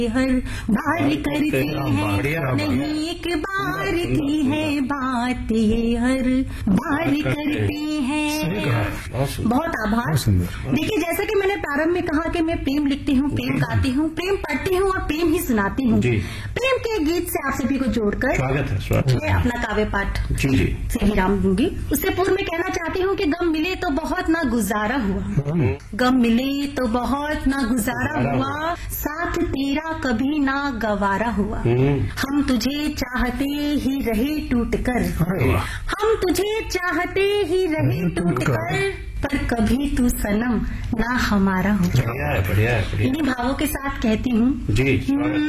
हर बार करते हैं, नहीं एक बार की है बात, ये हर बार करते हैं। बहुत आभार। देखिए, जैसा कि मैंने प्रारंभ में कहा कि मैं प्रेम लिखती हूँ, प्रेम गाती हूँ, प्रेम पढ़ती हूँ और प्रेम ही सुनाती हूँ। प्रेम के गीत से आप सभी को जोड़कर मैं अपना काव्य पाठ से विराम दूंगी। उससे पूर्व में कहना चाहती हूँ कि गम मिले तो बहुत ना गुजारा हुआ, गम मिले तो बहुत ना गुजारा हुआ, साथ तेरा कभी ना गवारा हुआ। हम तुझे चाहते ही रहे टूट कर, हम तुझे चाहते ही रहे टूट कर, पर कभी तू सनम ना हमारा हो। बढ़िया है, बढ़िया है। इन्हीं भावों के साथ कहती हूँ